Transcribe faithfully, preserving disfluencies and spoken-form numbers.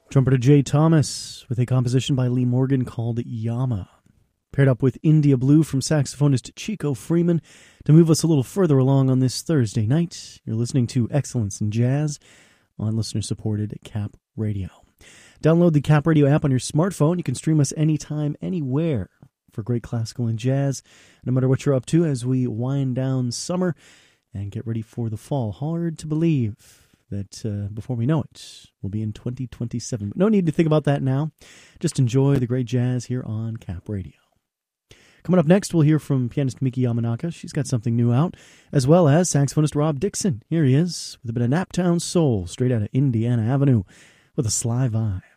Trumpeter Jay Thomas with a composition by Lee Morgan called Yama. Paired up with India Blue from saxophonist Chico Freeman to move us a little further along on this Thursday night. You're listening to Excellence in Jazz on listener-supported Cap Radio. Download the Cap Radio app on your smartphone. You can stream us anytime, anywhere for great classical and jazz, no matter what you're up to as we wind down summer and get ready for the fall. Hard to believe that uh, before we know it, we'll be in twenty twenty-seven. But no need to think about that now. Just enjoy the great jazz here on Cap Radio. Coming up next, we'll hear from pianist Miki Yamanaka. She's got something new out, as well as saxophonist Rob Dixon. Here he is with a bit of Naptown Soul straight out of Indiana Avenue with a sly vibe.